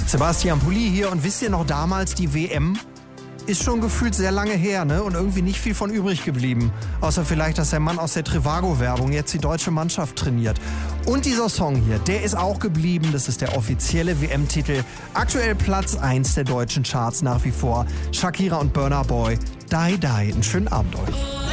Sebastian Pulli hier und wisst ihr noch damals die WM? Ist schon gefühlt sehr lange her, ne? Und irgendwie nicht viel von übrig geblieben. Außer vielleicht, dass der Mann aus der Trivago-Werbung jetzt die deutsche Mannschaft trainiert. Und dieser Song hier, der ist auch geblieben. Das ist der offizielle WM-Titel. Aktuell Platz 1 der deutschen Charts nach wie vor. Shakira und Burna Boy. Die, die. Einen schönen Abend euch.